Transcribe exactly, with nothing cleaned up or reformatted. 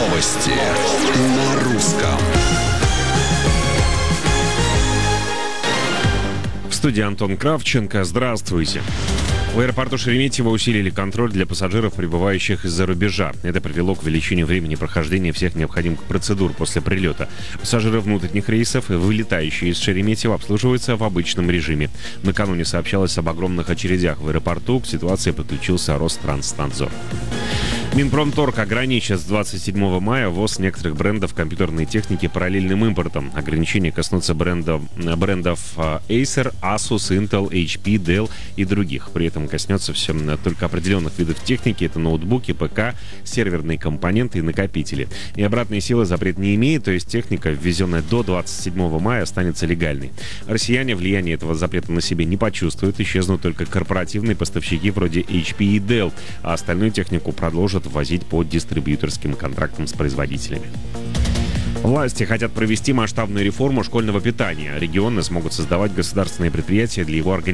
Новости на русском. В студии Антон Кравченко. Здравствуйте. В аэропорту Шереметьево усилили контроль для пассажиров, прибывающих из-за рубежа. Это привело к увеличению времени прохождения всех необходимых процедур после прилета. Пассажиры внутренних рейсов, вылетающие из Шереметьево, обслуживаются в обычном режиме. Накануне сообщалось об огромных очередях в аэропорту. К ситуации подключился Ространснадзор. Минпромторг ограничит с двадцать седьмого мая ввоз некоторых брендов компьютерной техники параллельным импортом. Ограничения коснутся брендов, брендов Acer, Asus, Intel, эйч пи, Dell и других. При этом коснется все только определенных видов техники. Это ноутбуки, ПК, серверные компоненты и накопители. И обратной силы запрет не имеет, то есть техника, ввезенная до двадцать седьмого мая, останется легальной. Россияне влияние этого запрета на себе не почувствуют. Исчезнут только корпоративные поставщики вроде эйч пи и Dell, а остальную технику продолжат ввозить по дистрибьюторским контрактам с производителями. Власти хотят провести масштабную реформу школьного питания. Регионы смогут создавать государственные предприятия для его организации.